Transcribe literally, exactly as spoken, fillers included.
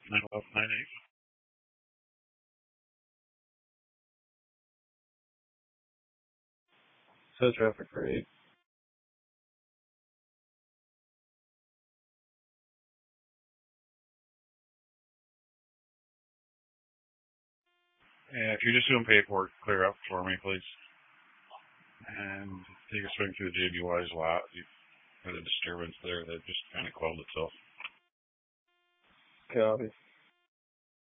nine one nine eight. So traffic for eight. Yeah, if you're just doing paperwork, clear up for me, please. And take a swing through the J B Y's lot. You had a disturbance there that just kind of quelled itself. Copy.